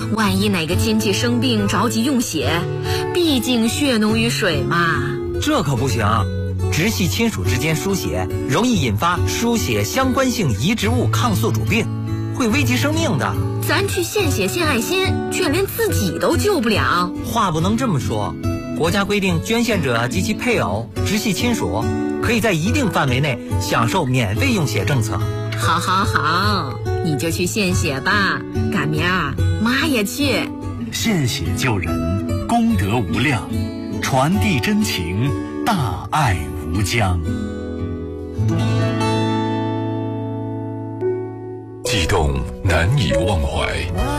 万一哪个亲戚生病着急用血，毕竟血浓于水嘛。 这可不行，直系亲属之间输血容易引发输血相关性移植物抗宿主病，会危及生命的。 咱去献血献爱心，却连自己都救不了。 话不能这么说，国家规定捐献者及其配偶、直系亲属可以在一定范围内享受免费用血政策。 好好好，你就去献血吧，赶明儿妈也去。 献血救人，功德无量，传递真情，大爱无疆。 激动难以忘怀，